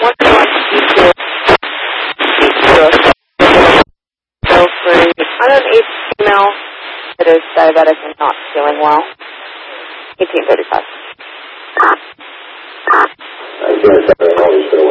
One who wants to speak to us, feel free. I'm an age female that is diabetic and not feeling well. 1835.